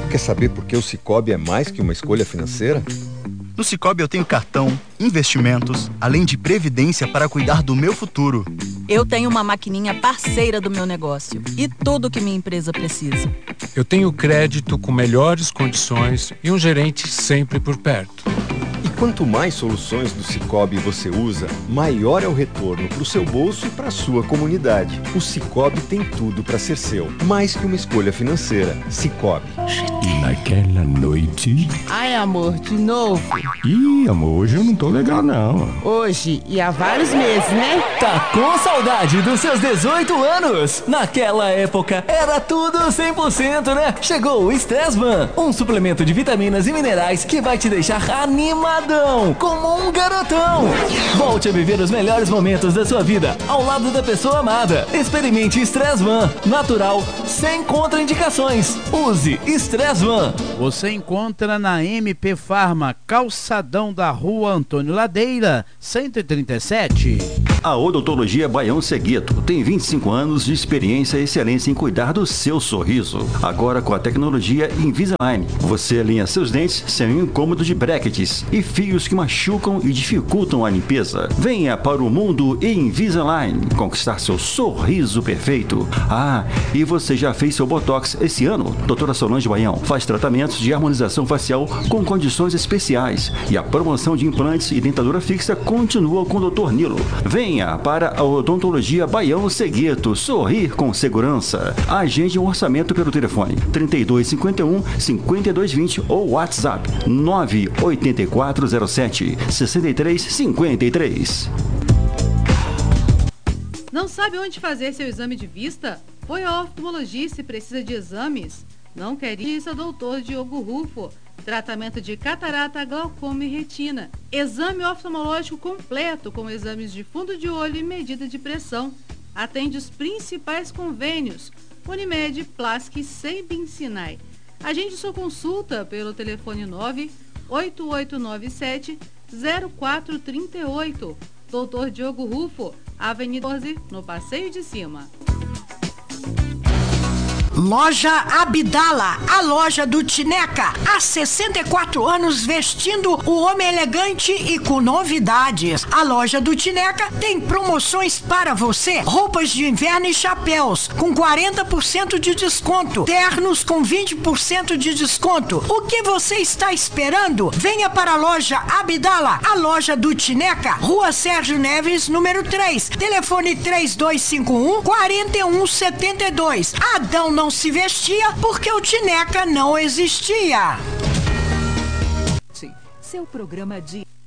Quer saber por que o Sicoob é mais que uma escolha financeira? No Sicoob eu tenho cartão, investimentos, além de previdência para cuidar do meu futuro. Eu tenho uma maquininha parceira do meu negócio e tudo que minha empresa precisa. Eu tenho crédito com melhores condições e um gerente sempre por perto. E quanto mais soluções do Sicoob você usa, maior é o retorno para o seu bolso e para a sua comunidade. O Sicoob tem tudo para ser seu, mais que uma escolha financeira. Sicoob. Naquela noite... Ai, amor, de novo? Ih, amor, hoje eu não tô legal, não. Hoje e há vários meses, né? Tá com saudade dos seus 18 anos? Naquela época, era tudo 100%, né? Chegou o Stressman, um suplemento de vitaminas e minerais que vai te deixar animadão, como um garotão. Volte a viver os melhores momentos da sua vida, ao lado da pessoa amada. Experimente Stressman, natural, sem contraindicações. Use Stressman. Você encontra na MP Farma, calçadão da Rua Antônio Ladeira, 137. A Odontologia Baião Segueto tem 25 anos de experiência e excelência em cuidar do seu sorriso. Agora com a tecnologia Invisalign, você alinha seus dentes sem o incômodo de brackets e fios que machucam e dificultam a limpeza. Venha para o mundo Invisalign conquistar seu sorriso perfeito. Ah, e você já fez seu Botox esse ano? Doutora Solange Baião faz tratamentos de harmonização facial com condições especiais e a promoção de implantes e dentadura fixa continua com o Dr. Nilo. Venha para a Odontologia Baião Segueto, sorrir com segurança. Agende um orçamento pelo telefone 3251-5220 ou WhatsApp 98407-6353. Não sabe onde fazer seu exame de vista? Foi ao oftalmologista se precisa de exames. Não quer isso, doutor Diogo Rufo. Tratamento de catarata, glaucoma e retina. Exame oftalmológico completo com exames de fundo de olho e medida de pressão. Atende os principais convênios: Unimed, Plask e Sembin Sinai. Agende sua consulta pelo telefone 98897-0438. Doutor Diogo Rufo, Avenida 12, no Passeio de Cima. Loja Abdala, a loja do Tineca, há 64 anos vestindo o homem elegante e com novidades. A loja do Tineca tem promoções para você: roupas de inverno e chapéus com 40% de desconto, ternos com 20% de desconto. O que você está esperando? Venha para a loja Abdala, a loja do Tineca, Rua Sérgio Neves, número 3, telefone 3251-4172. Adão não se vestia porque o Tineca não existia. Seu programa de